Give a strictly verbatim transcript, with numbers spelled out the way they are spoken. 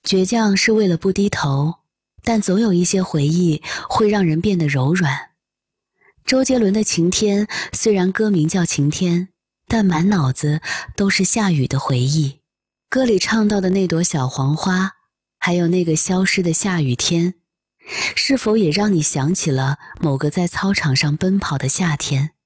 倔强是为了不低头，但总有一些回忆会让人变得柔软。周杰伦的《晴天》虽然歌名叫晴天，但满脑子都是下雨的回忆。歌里唱到的那朵小黄花，还有那个消失的下雨天，是否也让你想起了某个在操场上奔跑的夏天？